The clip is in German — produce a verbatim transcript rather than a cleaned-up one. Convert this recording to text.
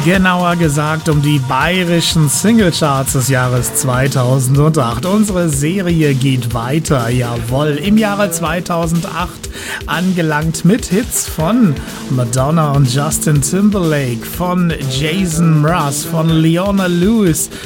Genauer gesagt um die bayerischen Singlecharts des Jahres zweitausendacht. Unsere Serie geht weiter, jawohl, im Jahre zweitausendacht angelangt mit Hits von Madonna und Justin Timberlake, von Jason Mraz, von Leona Lewis,